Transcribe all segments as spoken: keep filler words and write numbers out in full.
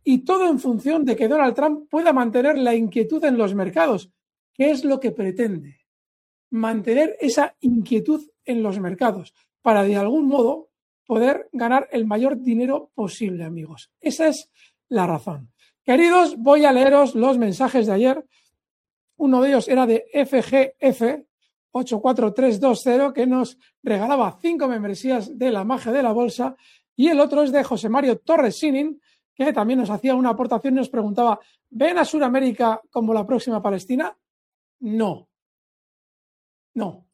Y todo en función de que Donald Trump pueda mantener la inquietud en los mercados, que es lo que pretende. Mantener esa inquietud en los mercados para de algún modo poder ganar el mayor dinero posible, amigos. Esa es la razón. Queridos, voy a leeros los mensajes de ayer. Uno de ellos era de F G F ocho cuatro tres dos cero, que nos regalaba cinco membresías de la magia de la bolsa, y el otro es de José Mario Torres Sinin, que también nos hacía una aportación y nos preguntaba: ¿ven a Sudamérica como la próxima Palestina? No. No.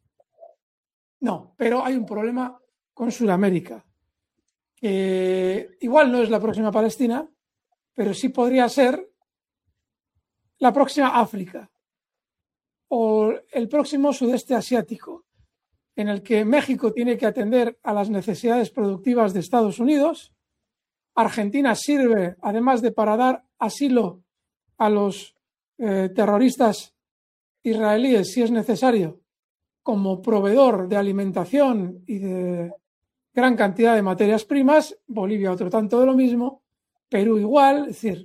No, pero hay un problema con Sudamérica, que igual no es la próxima Palestina, pero sí podría ser la próxima África o el próximo sudeste asiático, en el que México tiene que atender a las necesidades productivas de Estados Unidos. Argentina sirve, además de para dar asilo a los eh, terroristas israelíes, si es necesario, como proveedor de alimentación y de gran cantidad de materias primas. Bolivia otro tanto de lo mismo, Perú igual. Es decir,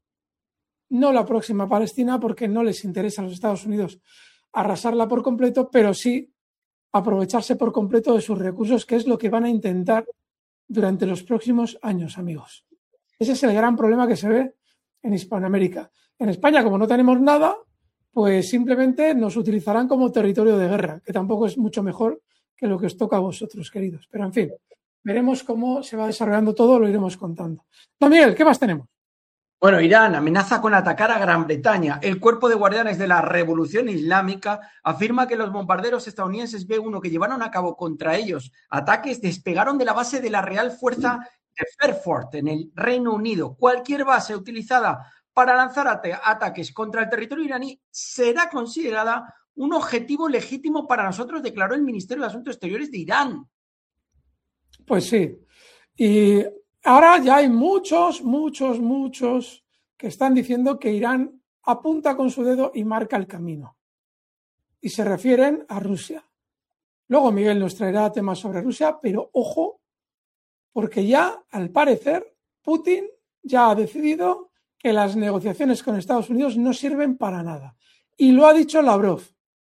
no la próxima Palestina, porque no les interesa a los Estados Unidos arrasarla por completo, pero sí aprovecharse por completo de sus recursos, que es lo que van a intentar durante los próximos años, amigos. Ese es el gran problema que se ve en Hispanoamérica. En España, como no tenemos nada, pues simplemente nos utilizarán como territorio de guerra, que tampoco es mucho mejor que lo que os toca a vosotros, queridos. Pero, en fin, veremos cómo se va desarrollando todo, lo iremos contando. Don Miguel, ¿qué más tenemos? Bueno, Irán amenaza con atacar a Gran Bretaña. El Cuerpo de Guardianes de la Revolución Islámica afirma que los bombarderos estadounidenses B uno que llevaron a cabo contra ellos ataques despegaron de la base de la Real Fuerza de Fairford, en el Reino Unido. Cualquier base utilizada para lanzar at- ataques contra el territorio iraní será considerada un objetivo legítimo para nosotros, declaró el Ministerio de Asuntos Exteriores de Irán. Pues sí. Y ahora ya hay muchos, muchos, muchos que están diciendo que Irán apunta con su dedo y marca el camino. Y se refieren a Rusia. Luego Miguel nos traerá temas sobre Rusia, pero ojo, porque ya, al parecer, Putin ya ha decidido que las negociaciones con Estados Unidos no sirven para nada. Y lo ha dicho Lavrov.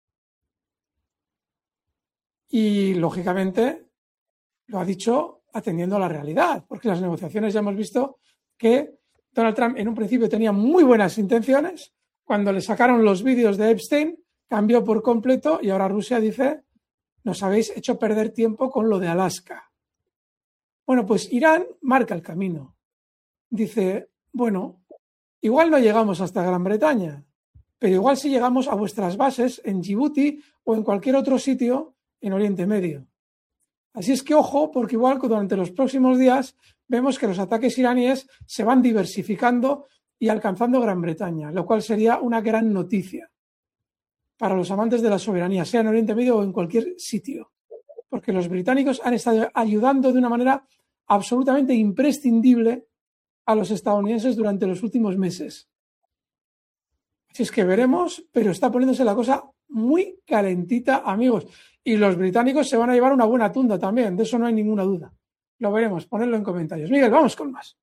Y, lógicamente, lo ha dicho atendiendo a la realidad, porque las negociaciones ya hemos visto que Donald Trump en un principio tenía muy buenas intenciones. Cuando le sacaron los vídeos de Epstein, cambió por completo y ahora Rusia dice: nos habéis hecho perder tiempo con lo de Alaska. Bueno, pues Irán marca el camino. Dice: bueno, igual no llegamos hasta Gran Bretaña, pero igual sí llegamos a vuestras bases en Djibouti o en cualquier otro sitio en Oriente Medio. Así es que ojo, porque igual durante los próximos días vemos que los ataques iraníes se van diversificando y alcanzando Gran Bretaña, lo cual sería una gran noticia para los amantes de la soberanía, sea en Oriente Medio o en cualquier sitio, porque los británicos han estado ayudando de una manera absolutamente imprescindible a los estadounidenses durante los últimos meses. Así es que veremos, pero está poniéndose la cosa muy calentita, amigos. Y los británicos se van a llevar una buena tunda también, de eso no hay ninguna duda. Lo veremos, ponedlo en comentarios. Miguel, vamos con más.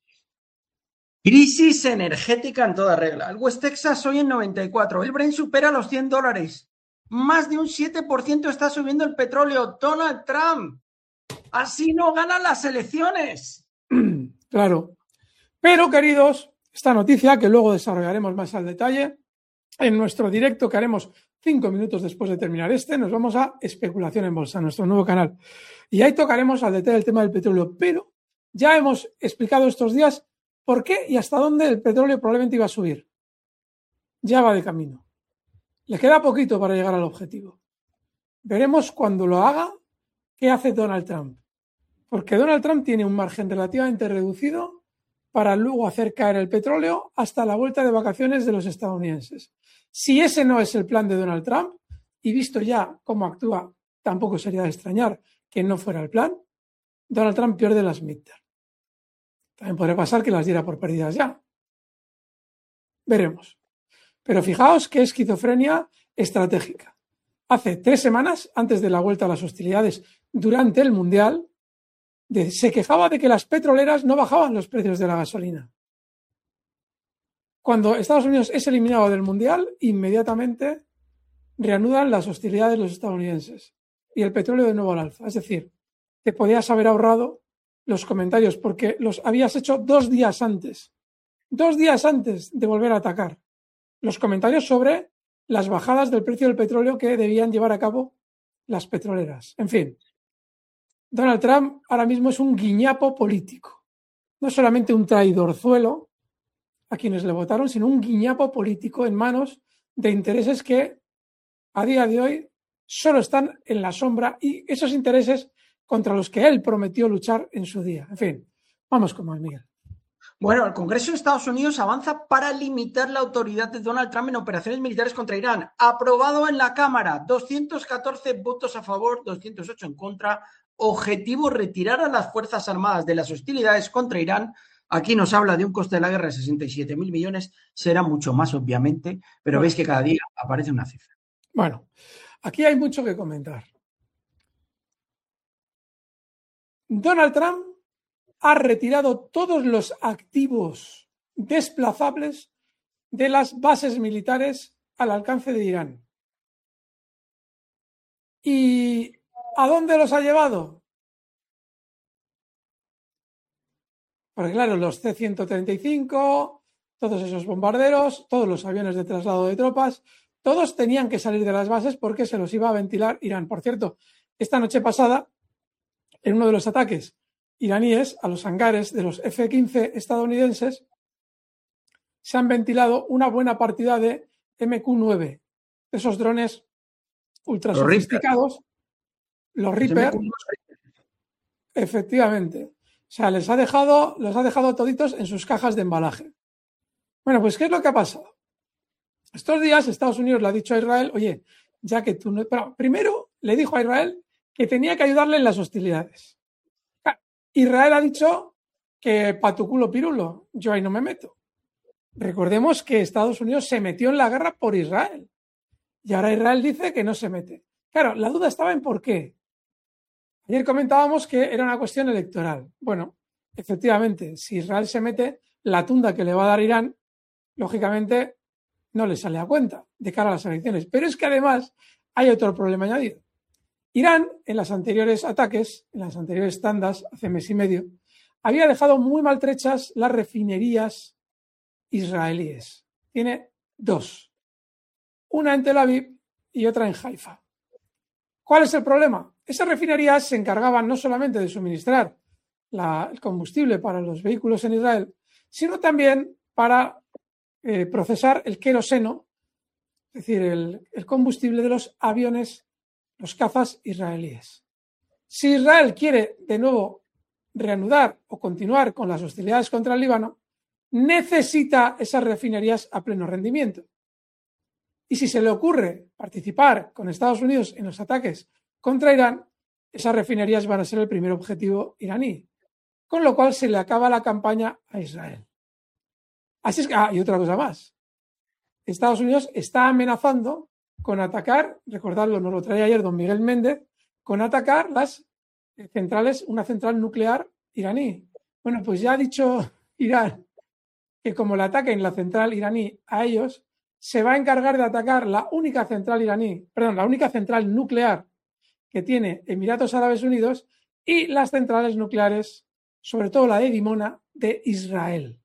Crisis energética en toda regla. El West Texas hoy en noventa y cuatro. El Brent supera los cien dólares. Más de un siete por ciento está subiendo el petróleo. Donald Trump. Así no ganan las elecciones. Claro. Pero, queridos, esta noticia, que luego desarrollaremos más al detalle, en nuestro directo que haremos cinco minutos después de terminar este, nos vamos a Especulación en Bolsa, nuestro nuevo canal. Y ahí tocaremos al detalle el tema del petróleo. Pero ya hemos explicado estos días por qué y hasta dónde el petróleo probablemente iba a subir. Ya va de camino. Le queda poquito para llegar al objetivo. Veremos cuando lo haga qué hace Donald Trump. Porque Donald Trump tiene un margen relativamente reducido para luego hacer caer el petróleo hasta la vuelta de vacaciones de los estadounidenses. Si ese no es el plan de Donald Trump, y visto ya cómo actúa, tampoco sería de extrañar que no fuera el plan, Donald Trump pierde las midterms. También podría pasar que las diera por perdidas ya. Veremos. Pero fijaos qué esquizofrenia estratégica. Hace tres semanas, antes de la vuelta a las hostilidades durante el Mundial, de, se quejaba de que las petroleras no bajaban los precios de la gasolina. Cuando Estados Unidos es eliminado del Mundial, inmediatamente reanudan las hostilidades los estadounidenses y el petróleo de nuevo al alza. Es decir, te podías haber ahorrado los comentarios porque los habías hecho dos días antes, dos días antes de volver a atacar. Los comentarios sobre las bajadas del precio del petróleo que debían llevar a cabo las petroleras. En fin, Donald Trump ahora mismo es un guiñapo político. No solamente un traidorzuelo a quienes le votaron, sino un guiñapo político en manos de intereses que a día de hoy solo están en la sombra y esos intereses contra los que él prometió luchar en su día. En fin, vamos con más, Miguel. Bueno, el Congreso de Estados Unidos avanza para limitar la autoridad de Donald Trump en operaciones militares contra Irán. Aprobado en la Cámara, doscientos catorce votos a favor, doscientos ocho en contra. Objetivo, retirar a las Fuerzas Armadas de las hostilidades contra Irán. Aquí nos habla de un coste de la guerra de sesenta y siete mil millones. Será mucho más, obviamente, pero bueno, veis que cada día aparece una cifra. Bueno, aquí hay mucho que comentar. Donald Trump ha retirado todos los activos desplazables de las bases militares al alcance de Irán. ¿Y a dónde los ha llevado? Porque claro, los C ciento treinta y cinco, todos esos bombarderos, todos los aviones de traslado de tropas, todos tenían que salir de las bases porque se los iba a ventilar Irán. Por cierto, esta noche pasada, en uno de los ataques iraníes a los hangares de los F quince estadounidenses, se han ventilado una buena partida de M Q nueve, esos drones ultra sofisticados, los Reaper, efectivamente. O sea, les ha dejado, los ha dejado toditos en sus cajas de embalaje. Bueno, pues ¿qué es lo que ha pasado? Estos días Estados Unidos le ha dicho a Israel, oye, ya que tú no... Pero primero le dijo a Israel que tenía que ayudarle en las hostilidades. Israel ha dicho que pa' tu culo pirulo, yo ahí no me meto. Recordemos que Estados Unidos se metió en la guerra por Israel y ahora Israel dice que no se mete. Claro, la duda estaba en por qué. Ayer comentábamos que era una cuestión electoral. Bueno, efectivamente, si Israel se mete, la tunda que le va a dar Irán, lógicamente, no le sale a cuenta de cara a las elecciones. Pero es que además hay otro problema añadido. Irán, en los anteriores ataques, en las anteriores tandas, hace mes y medio, había dejado muy maltrechas las refinerías israelíes. Tiene dos. Una en Tel Aviv y otra en Haifa. ¿Cuál es el problema? Esas refinerías se encargaban no solamente de suministrar la, el combustible para los vehículos en Israel, sino también para eh, procesar el queroseno, es decir, el, el combustible de los aviones, los cazas israelíes. Si Israel quiere de nuevo reanudar o continuar con las hostilidades contra el Líbano, necesita esas refinerías a pleno rendimiento. Y si se le ocurre participar con Estados Unidos en los ataques contra Irán, esas refinerías van a ser el primer objetivo iraní, con lo cual se le acaba la campaña a Israel. Así es que, ah, y otra cosa más. Estados Unidos está amenazando con atacar, recordadlo, nos lo traía ayer don Miguel Méndez, con atacar las centrales, una central nuclear iraní. Bueno, pues ya ha dicho Irán que como le ataquen la central iraní a ellos, se va a encargar de atacar la única central iraní, perdón, la única central nuclear que tiene Emiratos Árabes Unidos y las centrales nucleares, sobre todo la de Dimona, de Israel.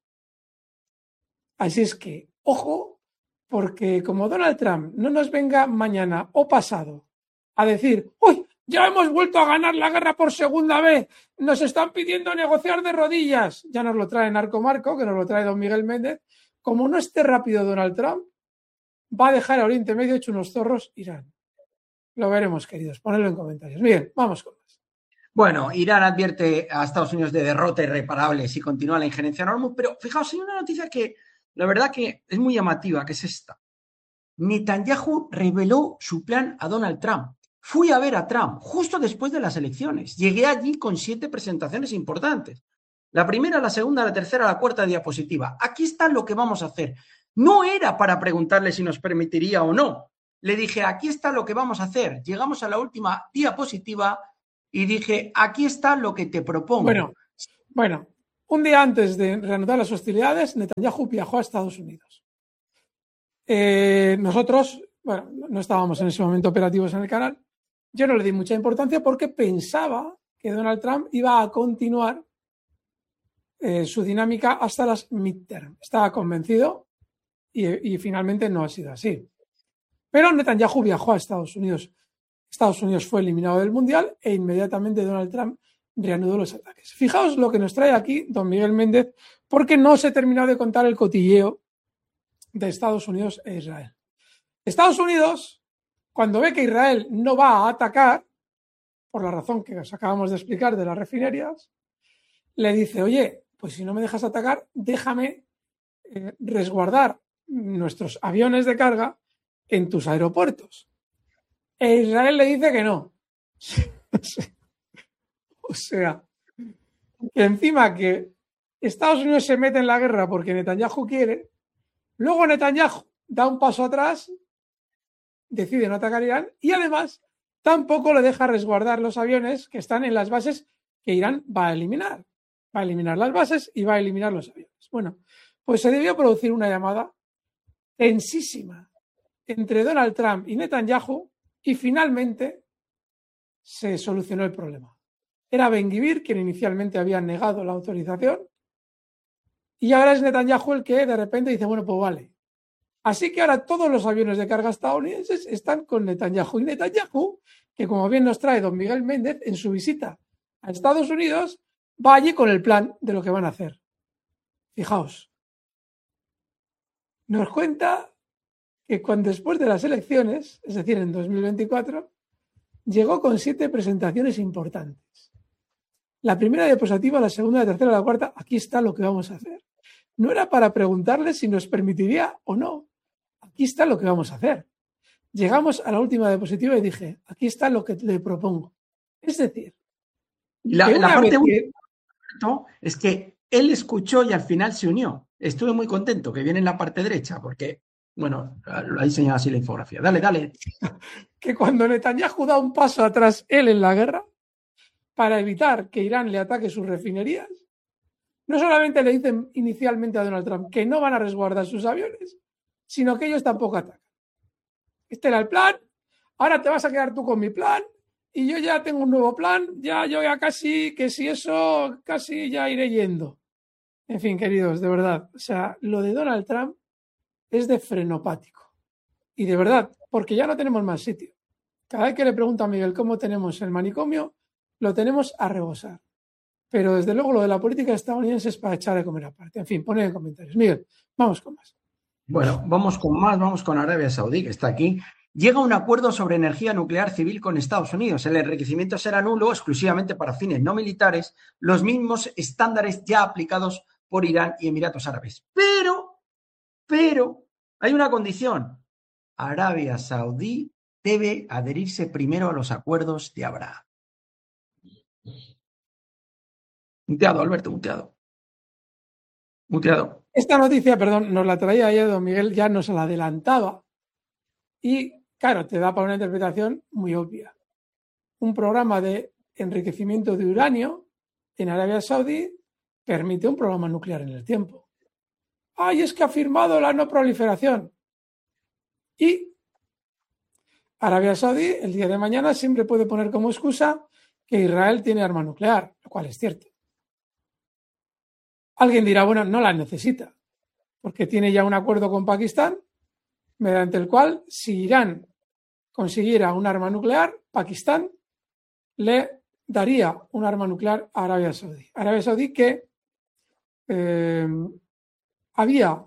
Así es que, ojo, porque como Donald Trump no nos venga mañana o pasado a decir, ¡uy! Ya hemos vuelto a ganar la guerra por segunda vez, nos están pidiendo negociar de rodillas. Ya nos lo trae Narco Marco, que nos lo trae don Miguel Méndez. Como no esté rápido Donald Trump, va a dejar a Oriente Medio hecho unos zorros Irán. Lo veremos, queridos. Ponedlo en comentarios. Bien, vamos con más. Bueno, Irán advierte a Estados Unidos de derrota irreparable si continúa la injerencia en Hormuz, pero fijaos, hay una noticia que la verdad que es muy llamativa, que es esta. Netanyahu reveló su plan a Donald Trump. Fui a ver a Trump justo después de las elecciones. Llegué allí con siete presentaciones importantes. La primera, la segunda, la tercera, la cuarta diapositiva. Aquí está lo que vamos a hacer. No era para preguntarle si nos permitiría o no. Le dije, aquí está lo que vamos a hacer. Llegamos a la última diapositiva y dije, aquí está lo que te propongo. Bueno, bueno, Un día antes de reanudar las hostilidades, Netanyahu viajó a Estados Unidos. Eh, nosotros, bueno, no estábamos en ese momento operativos en el canal. Yo no le di mucha importancia porque pensaba que Donald Trump iba a continuar eh, su dinámica hasta las midterm. Estaba convencido y, y finalmente no ha sido así. Pero Netanyahu viajó a Estados Unidos. Estados Unidos fue eliminado del Mundial e inmediatamente Donald Trump reanudó los ataques. Fijaos lo que nos trae aquí don Miguel Méndez, porque no se ha terminado de contar el cotilleo de Estados Unidos e Israel. Estados Unidos, cuando ve que Israel no va a atacar, por la razón que os acabamos de explicar de las refinerías, le dice, oye, pues si no me dejas atacar, déjame eh, resguardar nuestros aviones de carga en tus aeropuertos. E Israel le dice que no. O sea, que encima que Estados Unidos se mete en la guerra porque Netanyahu quiere, luego Netanyahu da un paso atrás, decide no atacar a Irán y además tampoco le deja resguardar los aviones que están en las bases que Irán va a eliminar. Va a eliminar las bases y va a eliminar los aviones. Bueno, pues se debió producir una llamada tensísima entre Donald Trump y Netanyahu y finalmente se solucionó el problema. Era Ben-Gvir quien inicialmente había negado la autorización y ahora es Netanyahu el que de repente dice, bueno, pues vale. Así que ahora todos los aviones de carga estadounidenses están con Netanyahu. Y Netanyahu, que como bien nos trae don Miguel Méndez, en su visita a Estados Unidos, va allí con el plan de lo que van a hacer. Fijaos. Nos cuenta que cuando después de las elecciones, es decir, en dos mil veinticuatro, llegó con siete presentaciones importantes. La primera diapositiva, la segunda, la tercera, la cuarta, aquí está lo que vamos a hacer. No era para preguntarle si nos permitiría o no. Aquí está lo que vamos a hacer. Llegamos a la última diapositiva y dije, aquí está lo que le propongo. Es decir, la, la parte que... es que él escuchó y al final se unió. Estuve muy contento que viene en la parte derecha porque, bueno, lo ha diseñado así la infografía. Dale, dale. Que cuando Netanyahu da un paso atrás él en la guerra para evitar que Irán le ataque sus refinerías, no solamente le dicen inicialmente a Donald Trump que no van a resguardar sus aviones, sino que ellos tampoco atacan. Este era el plan, ahora te vas a quedar tú con mi plan y yo ya tengo un nuevo plan, ya yo ya casi, que si eso, casi ya iré yendo. En fin, queridos, de verdad, o sea, lo de Donald Trump es de frenopático. Y de verdad, porque ya no tenemos más sitio. Cada vez que le pregunto a Miguel cómo tenemos el manicomio, lo tenemos a rebosar. Pero desde luego lo de la política estadounidense es para echar de comer aparte. En fin, poned en comentarios. Miguel, vamos con más. Bueno, vamos con más, vamos con Arabia Saudí, que está aquí. Llega un acuerdo sobre energía nuclear civil con Estados Unidos. El enriquecimiento será nulo exclusivamente para fines no militares, los mismos estándares ya aplicados por Irán y Emiratos Árabes. Pero, pero, hay una condición. Arabia Saudí debe adherirse primero a los acuerdos de Abraham. Muteado, Alberto, muteado. Muteado. Esta noticia, perdón, nos la traía ayer don Miguel, ya nos la adelantaba. Y, claro, te da para una interpretación muy obvia. Un programa de enriquecimiento de uranio en Arabia Saudí permite un programa nuclear en el tiempo. ¡Ay, es que ha firmado la no proliferación! Y Arabia Saudí, el día de mañana, siempre puede poner como excusa que Israel tiene arma nuclear, lo cual es cierto. Alguien dirá, bueno, no la necesita, porque tiene ya un acuerdo con Pakistán, mediante el cual, si Irán consiguiera un arma nuclear, Pakistán le daría un arma nuclear a Arabia Saudí. Arabia Saudí que eh, había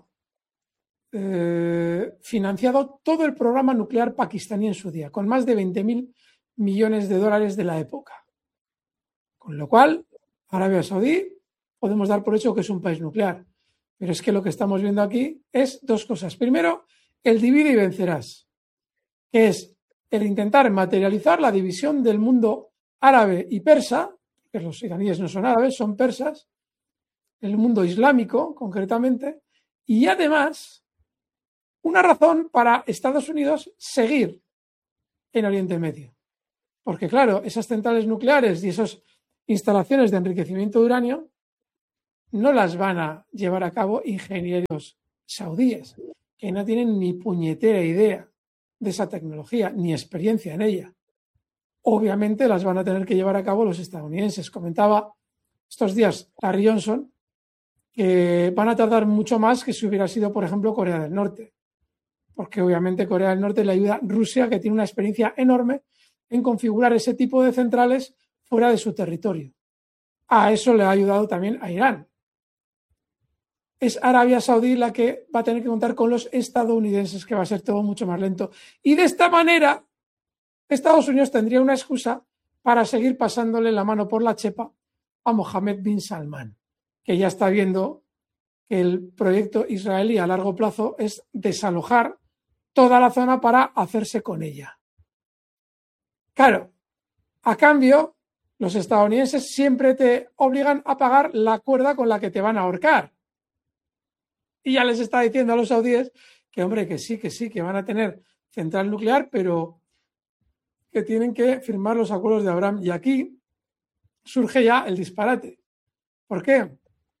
eh, financiado todo el programa nuclear pakistaní en su día, con más de veinte mil millones de dólares de la época. Con lo cual, Arabia Saudí podemos dar por hecho que es un país nuclear. Pero es que lo que estamos viendo aquí es dos cosas. Primero, el divide y vencerás, que es el intentar materializar la división del mundo árabe y persa, que los iraníes no son árabes, son persas, el mundo islámico concretamente, y además una razón para Estados Unidos seguir en Oriente Medio. Porque claro, esas centrales nucleares y esas instalaciones de enriquecimiento de uranio no las van a llevar a cabo ingenieros saudíes, que no tienen ni puñetera idea de esa tecnología, ni experiencia en ella. Obviamente las van a tener que llevar a cabo los estadounidenses. Comentaba estos días Larry Johnson que van a tardar mucho más que si hubiera sido, por ejemplo, Corea del Norte, porque obviamente Corea del Norte le ayuda a Rusia, que tiene una experiencia enorme en configurar ese tipo de centrales fuera de su territorio. A eso le ha ayudado también a Irán. Es Arabia Saudí la que va a tener que contar con los estadounidenses, que va a ser todo mucho más lento. Y de esta manera, Estados Unidos tendría una excusa para seguir pasándole la mano por la chepa a Mohammed bin Salman, que ya está viendo que el proyecto israelí a largo plazo es desalojar toda la zona para hacerse con ella. Claro, a cambio, los estadounidenses siempre te obligan a pagar la cuerda con la que te van a ahorcar. Y ya les está diciendo a los saudíes que, hombre, que sí, que sí, que van a tener central nuclear, pero que tienen que firmar los acuerdos de Abraham. Y aquí surge ya el disparate. ¿Por qué?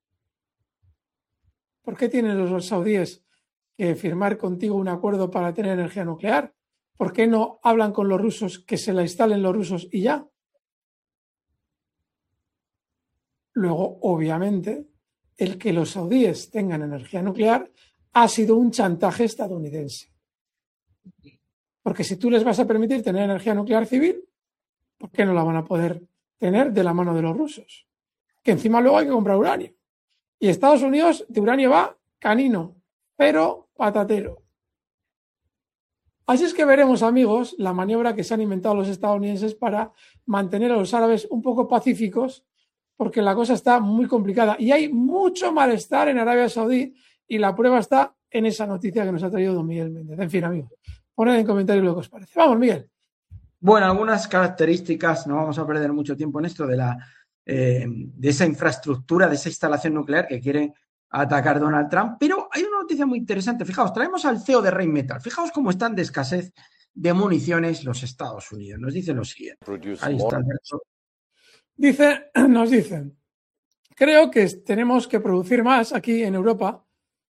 ¿Por qué tienen los saudíes que firmar contigo un acuerdo para tener energía nuclear? ¿Por qué no hablan con los rusos, que se la instalen los rusos y ya? Luego, obviamente, el que los saudíes tengan energía nuclear ha sido un chantaje estadounidense. Porque si tú les vas a permitir tener energía nuclear civil, ¿por qué no la van a poder tener de la mano de los rusos? Que encima luego hay que comprar uranio. Y Estados Unidos de uranio va canino, pero patatero. Así es que veremos, amigos, la maniobra que se han inventado los estadounidenses para mantener a los árabes un poco pacíficos, porque la cosa está muy complicada. Y hay mucho malestar en Arabia Saudí, y la prueba está en esa noticia que nos ha traído don Miguel Méndez. En fin, amigos, poned en comentarios lo que os parece. Vamos, Miguel. Bueno, algunas características, no vamos a perder mucho tiempo en esto, de, la, eh, de esa infraestructura, de esa instalación nuclear que quiere atacar Donald Trump, pero hay una noticia muy interesante. Fijaos, traemos al C E O de Rheinmetall. Fijaos cómo están de escasez de municiones los Estados Unidos. Nos dice lo siguiente. Ahí está Alberto. Dice, nos dicen, creo que tenemos que producir más aquí en Europa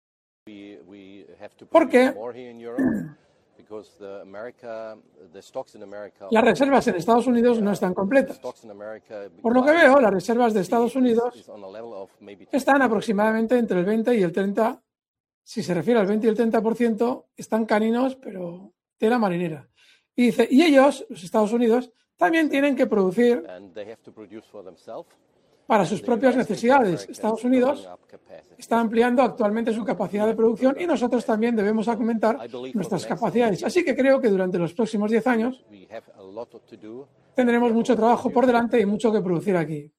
porque las reservas en Estados Unidos no están completas. Por lo que veo, las reservas de Estados Unidos están aproximadamente entre el veinte y el treinta, si se refiere al veinte y el treinta por ciento, están caninos, pero tela marinera. Y dice, y ellos, los Estados Unidos, también tienen que producir para sus propias necesidades. Estados Unidos está ampliando actualmente su capacidad de producción y nosotros también debemos aumentar nuestras capacidades. Así que creo que durante los próximos diez años tendremos mucho trabajo por delante y mucho que producir aquí.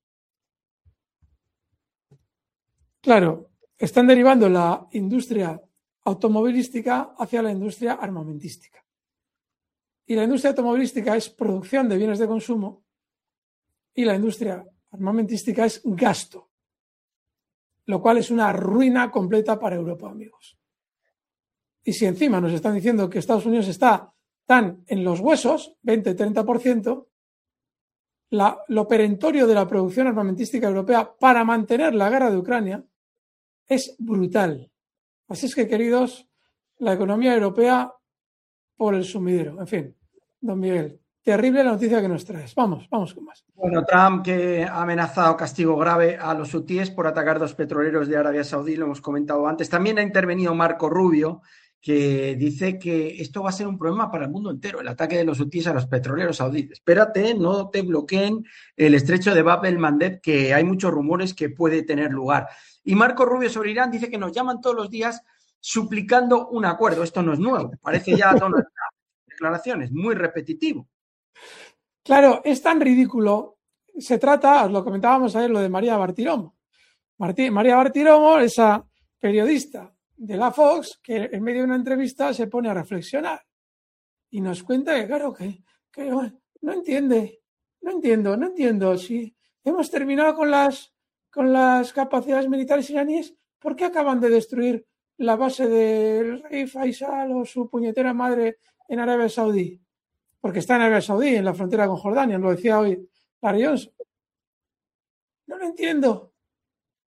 Claro, están derivando la industria automovilística hacia la industria armamentística. Y la industria automovilística es producción de bienes de consumo y la industria armamentística es gasto, lo cual es una ruina completa para Europa, amigos. Y si encima nos están diciendo que Estados Unidos está tan en los huesos, veinte a treinta por ciento, la, lo perentorio de la producción armamentística europea para mantener la guerra de Ucrania es brutal. Así es que, queridos, la economía europea por el sumidero. En fin, don Miguel, terrible la noticia que nos traes. Vamos, vamos con más. Bueno, Trump, que ha amenazado castigo grave a los hutíes por atacar dos petroleros de Arabia Saudí, lo hemos comentado antes. También ha intervenido Marco Rubio, que dice que esto va a ser un problema para el mundo entero, el ataque de los hutíes a los petroleros saudíes. Espérate, no te bloqueen el estrecho de Bab el-Mandeb, que hay muchos rumores que puede tener lugar. Y Marco Rubio sobre Irán dice que nos llaman todos los días suplicando un acuerdo. Esto no es nuevo, parece ya Donald Trump. Declaraciones, muy repetitivo. Claro, es tan ridículo. Se trata, os lo comentábamos ayer, lo de María Bartiromo. Martí, María Bartiromo, esa periodista de la Fox, que en medio de una entrevista se pone a reflexionar y nos cuenta que, claro, que, que no entiende, no entiendo, no entiendo. Si hemos terminado con las, con las capacidades militares iraníes, ¿por qué acaban de destruir la base del rey Faisal o su puñetera madre en Arabia Saudí? Porque está en Arabia Saudí, en la frontera con Jordania, lo decía hoy Larry Johnson. No lo entiendo.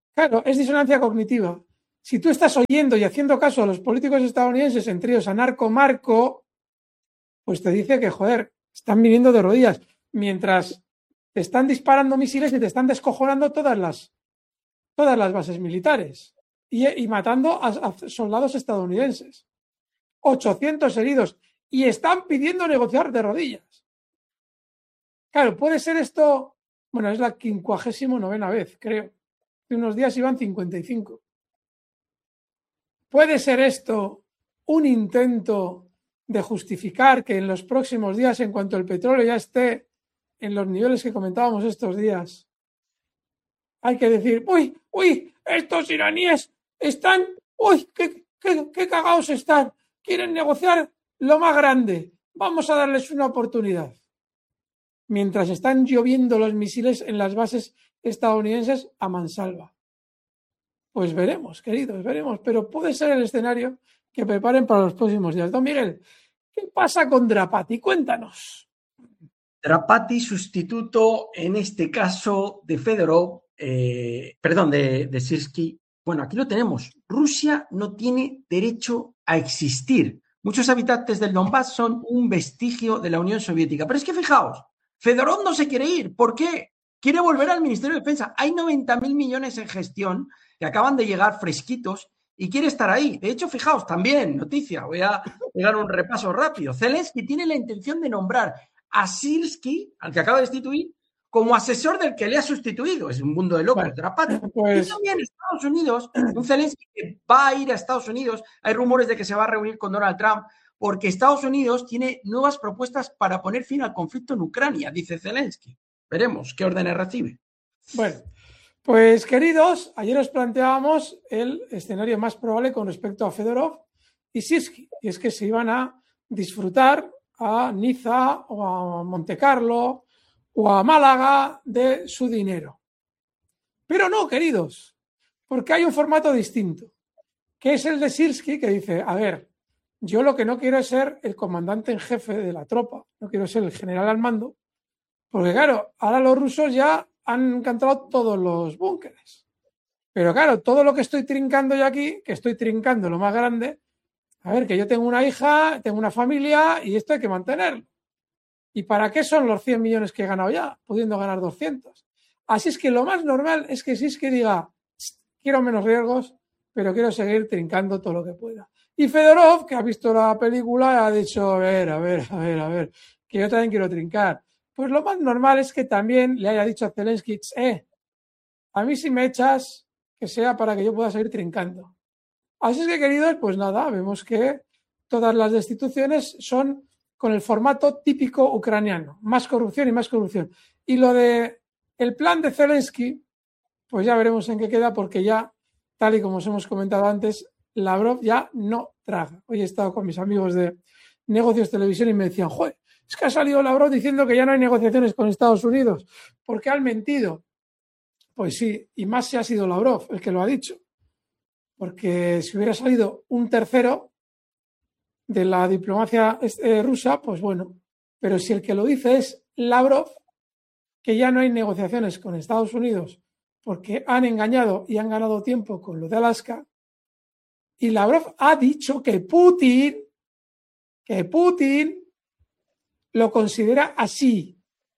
Claro, es disonancia cognitiva. Si tú estás oyendo y haciendo caso a los políticos estadounidenses, entre ellos a Narco Marco, pues te dice que, joder, están viviendo de rodillas, mientras te están disparando misiles y te están descojonando todas las, todas las bases militares y, y matando a, a soldados estadounidenses. ochocientos heridos. Y están pidiendo negociar de rodillas. Claro, puede ser esto, bueno, es la quincuagésimo novena vez, creo. Hace unos días iban cincuenta y cinco. ¿Puede ser esto un intento de justificar que en los próximos días, en cuanto el petróleo ya esté en los niveles que comentábamos estos días, hay que decir, uy, uy, estos iraníes están, uy, qué, qué, qué cagados están, quieren negociar lo más grande, vamos a darles una oportunidad? Mientras están lloviendo los misiles en las bases estadounidenses a mansalva. Pues veremos, queridos, veremos, pero puede ser el escenario que preparen para los próximos días. Don Miguel, ¿qué pasa con Drapati? Cuéntanos. Drapati, sustituto en este caso de Fedorov, eh, perdón, de, de Sirsky. Bueno, aquí lo tenemos. Rusia no tiene derecho a existir. Muchos habitantes del Donbass son un vestigio de la Unión Soviética. Pero es que fijaos, Fedorov no se quiere ir. ¿Por qué? Quiere volver al Ministerio de Defensa. Hay noventa mil millones en gestión que acaban de llegar fresquitos y quiere estar ahí. De hecho, fijaos, también, noticia, voy a dar un repaso rápido. Zelensky tiene la intención de nombrar a Sirsky, al que acaba de destituir, como asesor del que le ha sustituido. Es un mundo de locos, bueno, Drapati. Pues... Y también Estados Unidos, un Zelensky que va a ir a Estados Unidos. Hay rumores de que se va a reunir con Donald Trump, porque Estados Unidos tiene nuevas propuestas para poner fin al conflicto en Ucrania, dice Zelensky. Veremos qué órdenes recibe. Bueno, pues queridos, ayer os planteábamos el escenario más probable con respecto a Fedorov y Sirsky, y es que se iban a disfrutar a Niza o a Montecarlo o a Málaga de su dinero. Pero no, queridos, porque hay un formato distinto, que es el de Sirsky, que dice, a ver, yo lo que no quiero es ser el comandante en jefe de la tropa, no quiero ser el general al mando, porque claro, ahora los rusos ya han encantado todos los búnkeres. Pero claro, todo lo que estoy trincando yo aquí, que estoy trincando lo más grande, a ver, que yo tengo una hija, tengo una familia y esto hay que mantenerlo. ¿Y para qué son los cien millones que he ganado ya, pudiendo ganar doscientos? Así es que lo más normal es que si es que diga, quiero menos riesgos, pero quiero seguir trincando todo lo que pueda. Y Fedorov, que ha visto la película, ha dicho, a ver, a ver, a ver, a ver, que yo también quiero trincar. Pues lo más normal es que también le haya dicho a Zelensky, eh, a mí si me echas, que sea para que yo pueda seguir trincando. Así es que, queridos, pues nada, vemos que todas las destituciones son con el formato típico ucraniano, más corrupción y más corrupción. Y lo de el plan de Zelensky, pues ya veremos en qué queda, porque ya, tal y como os hemos comentado antes, Lavrov ya no traga. Hoy he estado con mis amigos de Negocios Televisión y me decían, joder, es que ha salido Lavrov diciendo que ya no hay negociaciones con Estados Unidos, porque han mentido. Pues sí, y más si ha sido Lavrov el que lo ha dicho. Porque si hubiera salido un tercero de la diplomacia eh, rusa, pues bueno. Pero si el que lo dice es Lavrov, que ya no hay negociaciones con Estados Unidos porque han engañado y han ganado tiempo con lo de Alaska, y Lavrov ha dicho que Putin, que Putin lo considera así.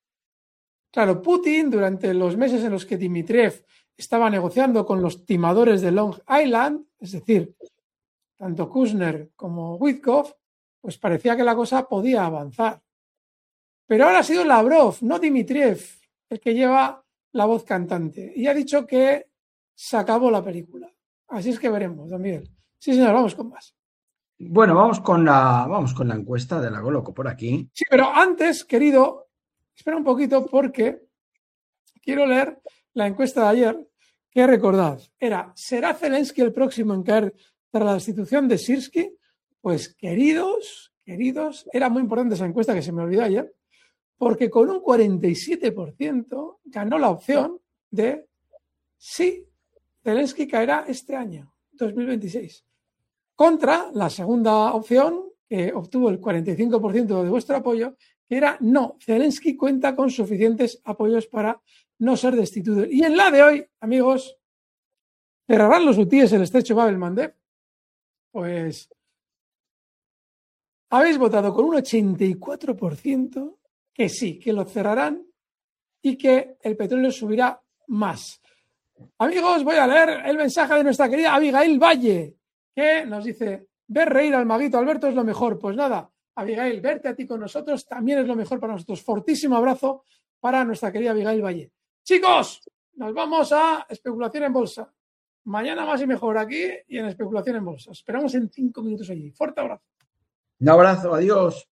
Claro, Putin, durante los meses en los que Dmitriev estaba negociando con los timadores de Long Island, es decir, tanto Kushner como Witkoff, pues parecía que la cosa podía avanzar. Pero ahora ha sido Lavrov, no Dmitriev, el que lleva la voz cantante. Y ha dicho que se acabó la película. Así es que veremos, don Miguel. Sí, señor, vamos con más. Bueno, vamos con la, vamos con la encuesta de la Goloco por aquí. Sí, pero antes, querido, espera un poquito porque quiero leer la encuesta de ayer, que recordad, era, ¿será Zelensky el próximo en caer tras la destitución de Sirsky? Pues queridos, queridos, era muy importante esa encuesta que se me olvidó ayer, porque con un cuarenta y siete por ciento ganó la opción de sí, Zelensky caerá este año, dos mil veintiséis, contra la segunda opción, que obtuvo el cuarenta y cinco por ciento de vuestro apoyo, que era no, Zelensky cuenta con suficientes apoyos para no ser destituido. Y en la de hoy, amigos, ¿Cerrarán los hutíes el estrecho Bab el-Mandeb? Pues habéis votado con un ochenta y cuatro por ciento que sí, que lo cerrarán y que el petróleo subirá más. Amigos, voy a leer el mensaje de nuestra querida Abigail Valle, que nos dice: ver reír al maguito Alberto es lo mejor. Pues nada, Abigail, verte a ti con nosotros también es lo mejor para nosotros. Fortísimo abrazo para nuestra querida Abigail Valle. Chicos, nos vamos a especulación en bolsa. Mañana más y mejor aquí y en especulación en bolsa. Esperamos en cinco minutos allí. Fuerte abrazo. Un abrazo, adiós.